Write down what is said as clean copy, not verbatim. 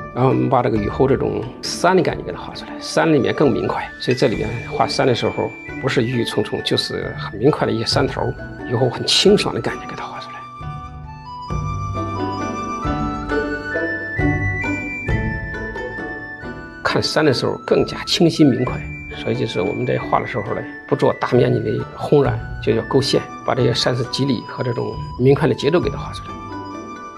然后我们把这个雨后这种山的感觉给它画出来，山里面更明快，所以这里面画山的时候不是郁郁葱葱，就是很明快的一些山头，雨后很清爽的感觉给它画出来。看山的时候更加清晰明快，所以就是我们在画的时候呢，不做大面积的烘染，就叫勾线，把这些山势肌理和这种明快的节奏给它画出来。